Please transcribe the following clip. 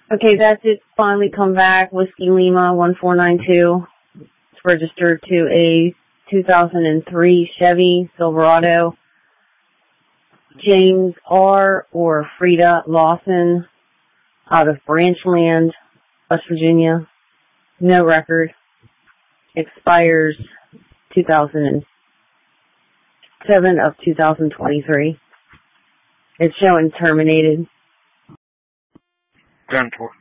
Okay, that's it. Finally come back. Whiskey Lima 1492. It's registered to a 2003 Chevy Silverado. James R. or Frida Lawson out of Branchland, West Virginia. No record. Expires 2007 of 2023. It's showing terminated. 10-4.